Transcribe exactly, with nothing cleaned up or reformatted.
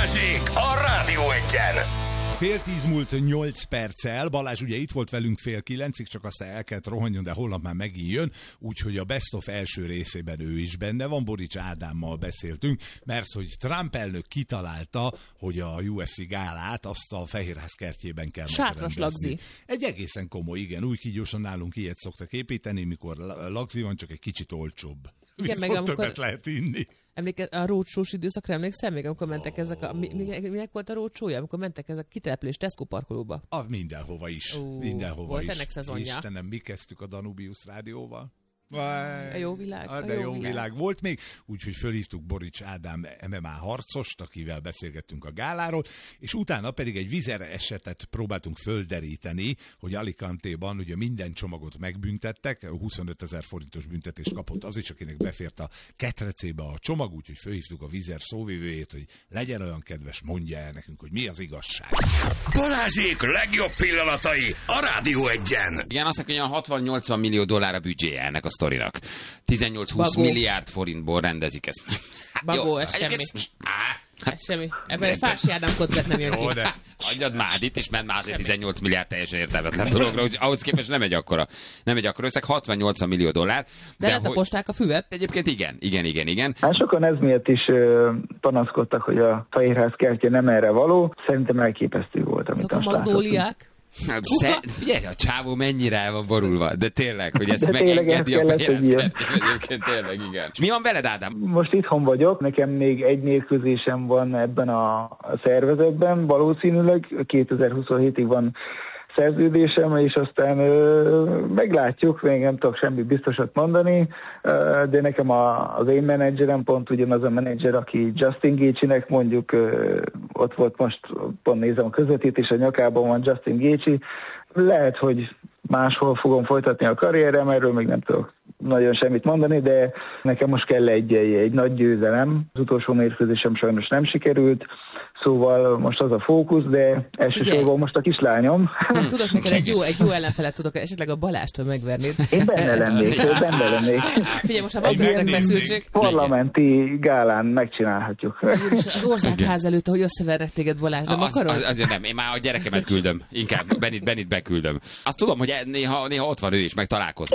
Balázsék a Rádió Egyen. Fél tíz múlt nyolc perccel. Balázs ugye itt volt velünk fél kilencig, csak aztán el kellett rohanjon, de holnap már megint jön, úgyhogy a Best of első részében ő is benne van. Borics Ádámmal beszéltünk, mert hogy Trump elnök kitalálta, hogy a U F C gálát azt a Fehérház kertjében kell Sátras lagzi. Egy egészen komoly, igen, új kígyósan nálunk ilyet szoktak építeni, mikor lagzi van, csak egy kicsit olcsóbb. Igen, meg amikor... többet lehet inni. Emléke, a roadshow-s időszakra emlékszel még, amikor mentek oh. ezek a... Mi, mi, minek volt a roadshow-ja? Amikor mentek ezek a kitelepülés Tesco parkolóba? A, mindenhova is. Uh, mindenhova volt is. ennek szezonja. Istenem, mi kezdtük a Danubius rádióval? Vaj, a jó világ. A, de a jó, jó világ. világ volt még, úgyhogy fölhívtuk Borics Ádám em em á harcost, akivel beszélgettünk a gáláról, és utána pedig egy vízer esetet próbáltunk földeríteni, hogy Alicante-ban ugye minden csomagot megbüntettek, huszonötezer forintos büntetést kapott az is, akinek befért a ketrecébe a csomag, úgyhogy fölhívtuk a vízer szóvivőjét, hogy legyen olyan kedves, mondja el nekünk, hogy mi az igazság. Balázsék legjobb pillanatai a Rádió Egyen. Igen, azt mondja, hogy hatvan-nyolcvan millió dollár a büdzséje ennek a sztorinak. tizennyolc-húsz milliárd forintból rendezik ezt. Bagó, ez semmi. Ez semmi. Ebben egy Fási Ádám kotlet nem jön ki. Jó, de adjad már itt, és ment már azért tizennyolc milliárd teljesen értelmetlen dologra, hogy ahhoz képest nem egy akkora, nem egy akkora összeg, hatvan-nyolcvan millió dollár. De, de letaposták a füvet? Egyébként igen, igen, igen, igen. Hát sokan ez miatt is ö, panaszkodtak, hogy a Fehérház kertje nem erre való. Szerintem elképesztő volt, amit most látottunk. Hát, szer, figyelj, a csávó mennyire el van borulva, de tényleg, hogy ezt de megengedi a Fehérház Fehérház. Egyébként tényleg, igen. És mi van veled, Ádám? Most itthon vagyok, nekem még egy mérkőzésem van ebben a szervezetben, valószínűleg kétezer-huszonhétig van szerződésem, és aztán ö, meglátjuk, még nem tudok semmi biztosat mondani, ö, de nekem a, az én menedzserem pont ugyanaz a menedzser, aki Justin Gaethje-nek mondjuk, ö, ott volt most, pont nézem a közvetítés, a nyakában van Justin Gaethje, lehet, hogy máshol fogom folytatni a karrierem, erről még nem tudok nagyon semmit mondani, de nekem most kell egy, egy, egy nagy győzelem. Az utolsó mérkőzésem sajnos nem sikerült, szóval most az a fókusz, de elsősorban most a kislányom. Nem tudok neked egy jó, egy jó ellenfelet tudok, esetleg a Balástól megverni. Én benne lennék, benne lennék. Figyelj, most ha van feszültség. Parlamenti gálán megcsinálhatjuk. Az országház előtt, hogy összevernek téged, Balázs, nem az, akarod? Az, azért nem, én már a gyerekemet küldöm, inkább Benit, Benit beküldöm. Azt tudom, hogy néha, néha ott van ő is, meg találkozunk.